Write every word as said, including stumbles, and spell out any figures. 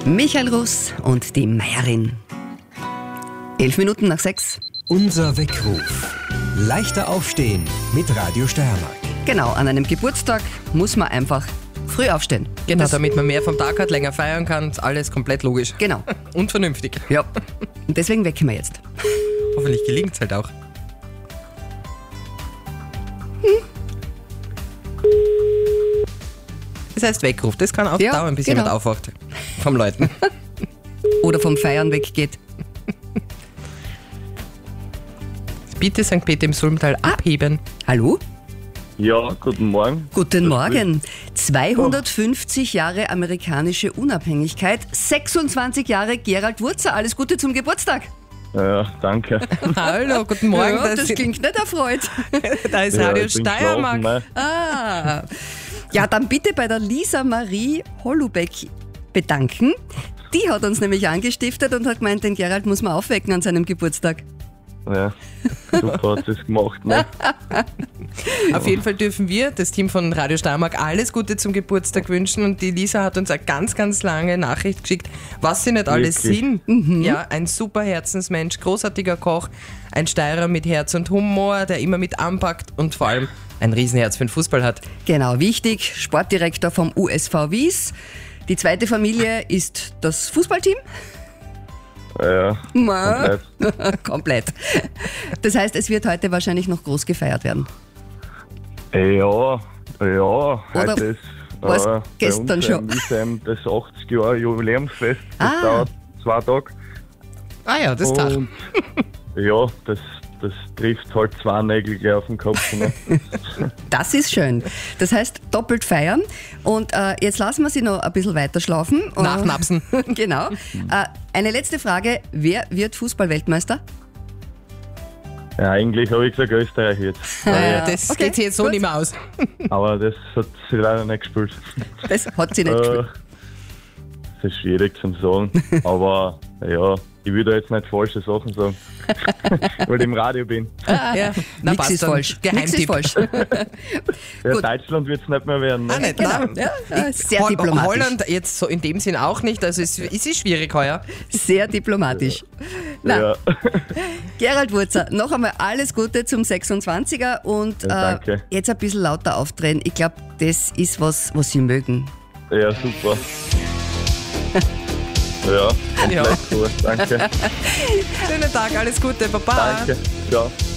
Michael Russ und die Meierin. Elf Minuten nach sechs. Unser Weckruf. Leichter aufstehen mit Radio Steiermark. Genau, an einem Geburtstag muss man einfach früh aufstehen. Genau, Das- damit man mehr vom Tag hat, länger feiern kann, ist alles komplett logisch. Genau, Und vernünftig. ja. Und deswegen wecken wir jetzt. Hoffentlich gelingt es halt auch. Das heißt Weckruf, das kann auch Ja, dauern, bis genau. jemand aufwacht. Vom Leuten. Oder vom Feiern weggeht. Bitte Sankt Peter im Sulmtal abheben. Hallo? Ja, guten Morgen. Guten Morgen. zweihundertfünfzig Jahre amerikanische Unabhängigkeit, sechsundzwanzig Jahre Gerald Wurzer. Alles Gute zum Geburtstag. Ja, danke. Hallo, guten Morgen. Ja, das das, klingt nicht erfreut. da ist Ja, Radio ich bin Steiermark. geschlafen, ne? Ah. Ja, dann bitte bei der Lisa Marie Hollubeck bedanken. Die hat uns nämlich angestiftet und hat gemeint, den Gerald muss man aufwecken an seinem Geburtstag. Ja, super hat es gemacht. Ne? Auf jeden Fall dürfen wir, das Team von Radio Steiermark, alles Gute zum Geburtstag wünschen. Und die Lisa hat uns eine ganz, ganz lange Nachricht geschickt, was sie nicht alles Wirklich? sind. Ja, ein super Herzensmensch, großartiger Koch, ein Steirer mit Herz und Humor, der immer mit anpackt und vor allem ein Riesenherz für den Fußball hat. Genau, wichtig, Sportdirektor vom U S V Wies. Die zweite Familie ist das Fußballteam. Ja, Ma. komplett. Komplett. Das heißt, es wird heute wahrscheinlich noch groß gefeiert werden. Ja, ja, heute ist war's bei gestern uns schon? ein Wiesheim das achtzig Jahre Jubiläumsfest. Das Ah. dauert zwei Tage. Ah ja, das ist Tag. Und ja, das, das trifft halt zwei Nägel gleich auf den Kopf. Ne? Das ist schön. Das heißt, doppelt feiern. Und äh, jetzt lassen wir Sie noch ein bisschen weiter schlafen. Nachnapsen. Genau. Äh, eine letzte Frage. Wer wird Fußball-Weltmeister? Ja, eigentlich habe ich gesagt Österreich jetzt. Naja, das okay, geht sich jetzt so gut. nicht mehr aus. Aber das hat sie leider nicht gespielt. Das hat sie nicht Äh, gespielt. Das ist schwierig zu sagen. Aber ja, ich will da jetzt nicht falsche Sachen sagen. Weil ich im Radio bin. Ja, na, Nix passt ist dann. falsch. Nix ist Geheimtipp. falsch. Ja, Gut. Deutschland wird es nicht mehr werden. Ah, Ne? nicht, Genau. nein. Ja, ja, sehr Hol- diplomatisch. Holland jetzt so in dem Sinn auch nicht, also es, es ist schwierig heuer. Sehr diplomatisch. Na, Ja. Gerald Wurzer, noch einmal alles Gute zum sechsundzwanziger und äh, Ja, danke. jetzt ein bisschen lauter aufdrehen. Ich glaube, das ist was, was Sie mögen. Ja, super. Ja, komplett Ja. gut. Danke. Schönen Tag, alles Gute, Baba. Danke. Ciao.